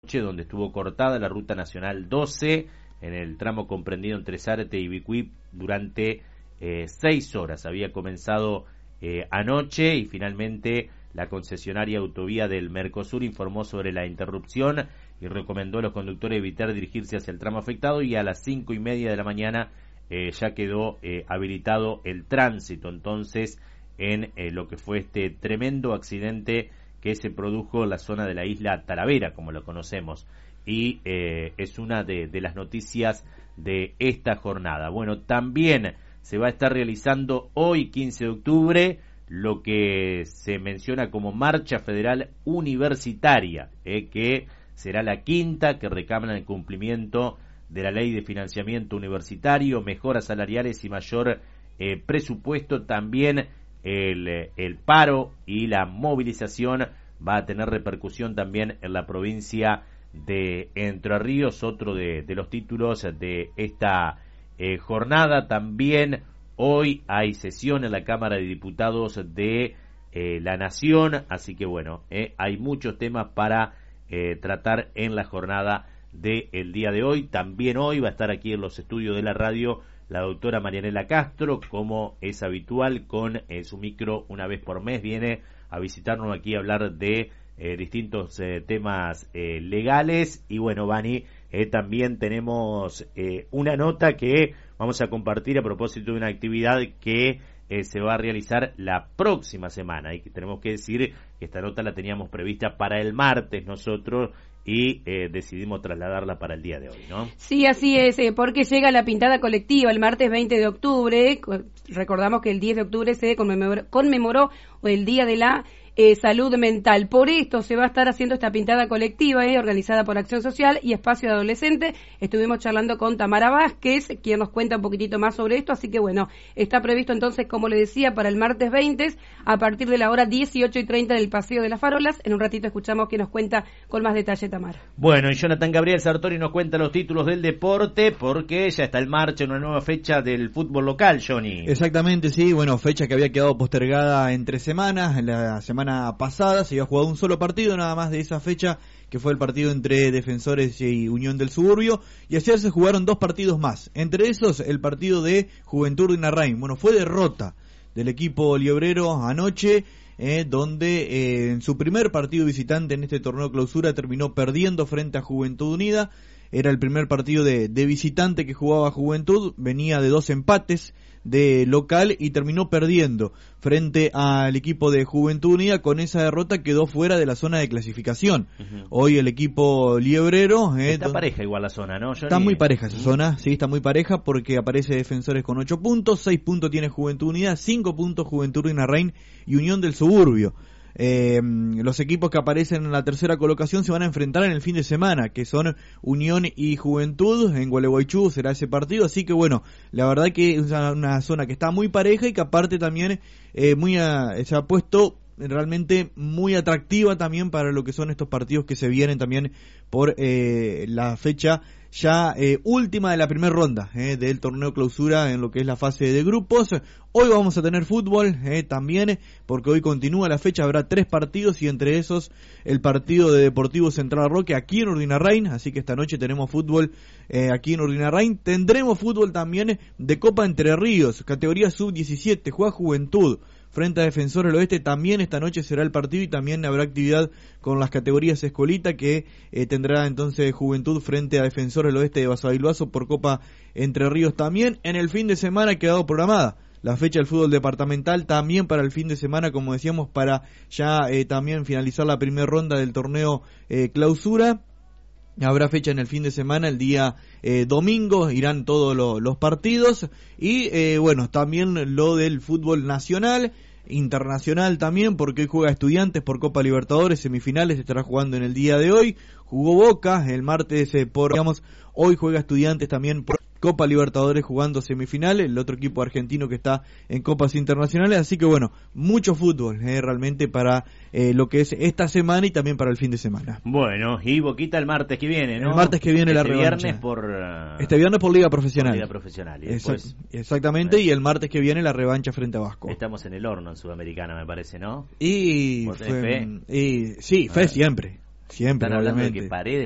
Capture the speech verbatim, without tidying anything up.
donde estuvo cortada la ruta nacional doce en el tramo comprendido entre Zárate y Bicuí durante eh, seis horas. Había comenzado eh, anoche y finalmente la concesionaria Autovía del Mercosur informó sobre la interrupción y recomendó a los conductores evitar dirigirse hacia el tramo afectado, y a las cinco y media de la mañana eh, ya quedó eh, habilitado el tránsito entonces en eh, lo que fue este tremendo accidente que se produjo en la zona de la isla Talavera, como lo conocemos, y eh, es una de, de las noticias de esta jornada. Bueno, también se va a estar realizando hoy, quince de octubre, lo que se menciona como Marcha Federal Universitaria, eh, que será la quinta, que reclama el cumplimiento de la Ley de Financiamiento Universitario, mejoras salariales y mayor eh, presupuesto. También El, el paro y la movilización va a tener repercusión también en la provincia de Entre Ríos, otro de, de los títulos de esta eh, jornada. También hoy hay sesión en la Cámara de Diputados de eh, la Nación, así que bueno, eh, hay muchos temas para eh, tratar en la jornada del día de hoy. También hoy va a estar aquí en los estudios de la radio la doctora Marianela Castro, como es habitual, con eh, su micro una vez por mes, viene a visitarnos aquí a hablar de eh, distintos eh, temas eh, legales. Y bueno, Vani, eh, también tenemos eh, una nota que vamos a compartir a propósito de una actividad que eh, se va a realizar la próxima semana, y que tenemos que decir que esta nota la teníamos prevista para el martes nosotros, y eh, decidimos trasladarla para el día de hoy, ¿no? Sí, así es, eh, porque llega la pintada colectiva el martes veinte de octubre. Recordamos que el diez de octubre se conmemoró, conmemoró el Día de la eh, Salud Mental. Por esto se va a estar haciendo esta pintada colectiva eh, organizada por Acción Social y Espacio de Adolescente. Estuvimos charlando con Tamara Vázquez, quien nos cuenta un poquitito más sobre esto, así que bueno, está previsto entonces, como le decía, para el martes veinte, a partir de la hora dieciocho y treinta del Paseo de las Farolas. En un ratito escuchamos que nos cuenta con más detalle Tamara. Bueno, y Jonathan Gabriel Sartori nos cuenta los títulos del deporte, porque ya está en marcha una nueva fecha del fútbol local, Johnny. Exactamente, sí, bueno, fecha que había quedado postergada entre semanas. En la semana pasada se había jugado un solo partido nada más de esa fecha, que fue el partido entre Defensores y Unión del Suburbio, y ayer se jugaron dos partidos más, entre esos el partido de Juventud Urdinarrain. Bueno, fue derrota del equipo liebrero anoche, eh, donde eh, en su primer partido visitante en este torneo clausura terminó perdiendo frente a Juventud Unida. Era el primer partido de, de visitante que jugaba Juventud, venía de dos empates de local y terminó perdiendo frente al equipo de Juventud Unida. Con esa derrota quedó fuera de la zona de clasificación. Uh-huh. Hoy el equipo liebrero eh, está pareja igual la zona, ¿no, Johnny? Está muy pareja esa uh-huh. zona, sí, está muy pareja, porque aparece Defensores con ocho puntos, seis puntos tiene Juventud Unida, cinco puntos Juventud Urdinarrain y Unión del Suburbio. Eh, los equipos que aparecen en la tercera colocación se van a enfrentar en el fin de semana, que son Unión y Juventud. En Gualeguaychú será ese partido, así que bueno, la verdad que es una, una zona que está muy pareja y que aparte también eh, muy a, se ha puesto realmente muy atractiva también para lo que son estos partidos que se vienen también por eh, la fecha ya eh, última de la primera ronda eh, del torneo clausura en lo que es la fase de grupos. Hoy vamos a tener fútbol eh, también, porque hoy continúa la fecha, habrá tres partidos, y entre esos el partido de Deportivo Central Roque aquí en Urdinarrain, así que esta noche tenemos fútbol eh, aquí en Urdinarrain. Tendremos fútbol también de Copa Entre Ríos, categoría sub diecisiete, juega Juventud frente a Defensores del Oeste. También esta noche será el partido, y también habrá actividad con las categorías escolita, que eh, tendrá entonces Juventud frente a Defensores del Oeste de Basavilbaso por Copa Entre Ríos. También en el fin de semana ha quedado programada la fecha del fútbol departamental, también para el fin de semana, como decíamos, para ya eh, también finalizar la primera ronda del torneo eh, clausura. Habrá fecha en el fin de semana, el día eh, domingo irán todos lo, los partidos, y eh, bueno, también lo del fútbol nacional, internacional también, porque hoy juega Estudiantes por Copa Libertadores, semifinales estará jugando en el día de hoy. Jugó Boca el martes eh, por, digamos, hoy juega Estudiantes también por Copa Libertadores jugando semifinales, el otro equipo argentino que está en copas internacionales. Así que bueno, mucho fútbol eh, realmente para eh, lo que es esta semana y también para el fin de semana. Bueno, y Boquita el martes que viene, ¿no? El martes que viene este la revancha. Viernes por, uh, este viernes por Liga Profesional. Por Liga Profesional. Y después, Exact- exactamente, eh. y el martes que viene la revancha frente a Vasco. Estamos en el horno en Sudamericana, me parece, ¿no? Y, fue, fe? y sí, fe siempre. Siempre, Están hablando obviamente. de que Paredes